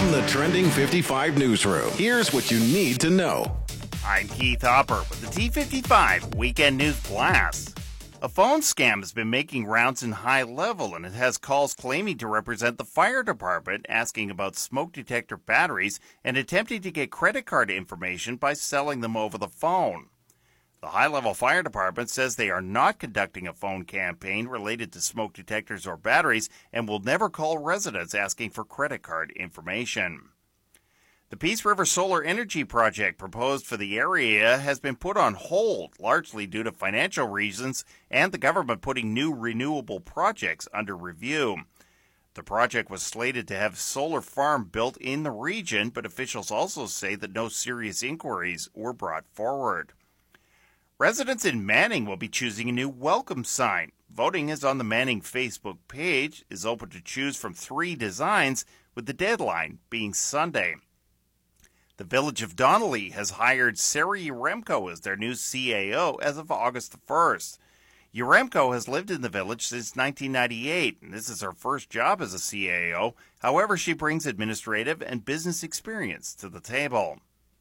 From the Trending 55 newsroom, here's what you need to know. I'm Keith Hopper with the T55 Weekend News Blast. A phone scam has been making rounds in High Level, and it has calls claiming to represent the fire department, asking about smoke detector batteries and attempting to get credit card information by selling them over the phone. The High Level Fire Department says they are not conducting a phone campaign related to smoke detectors or batteries and will never call residents asking for credit card information. The Peace River Solar Energy Project proposed for the area has been put on hold, largely due to financial reasons and the government putting new renewable projects under review. The project was slated to have a solar farm built in the region, but officials also say that no serious inquiries were brought forward. Residents in Manning will be choosing a new welcome sign. Voting is on the Manning Facebook page, is open to choose from 3 designs, with the deadline being Sunday. The Village of Donnelly has hired Sarah Yaremko as their new CAO as of August the 1st. Yaremko has lived in the village since 1998, and this is her first job as a CAO. However, she brings administrative and business experience to the table.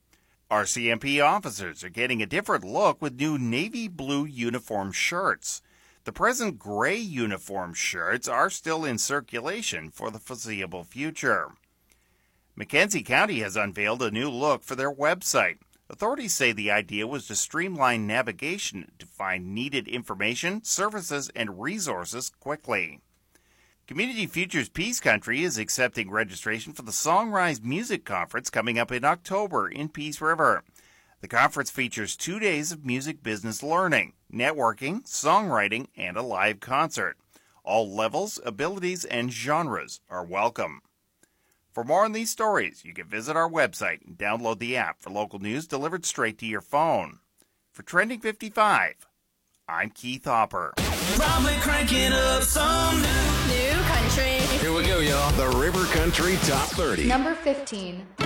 RCMP officers are getting a different look with new navy blue uniform shirts. The present gray uniform shirts are still in circulation for the foreseeable future. Mackenzie County has unveiled a new look for their website. Authorities say the idea was to streamline navigation to find needed information, services, and resources quickly. Community Futures Peace Country is accepting registration for the Songrise Music Conference coming up in October in Peace River. The conference features 2 days of music business learning, networking, songwriting, and a live concert. All levels, abilities, and genres are welcome. For more on these stories, you can visit our website and download the app for local news delivered straight to your phone. For Trending 55, I'm Keith Hopper. Probably cranking up some new country. Here we go, y'all. The River Country Top 30. Number 15.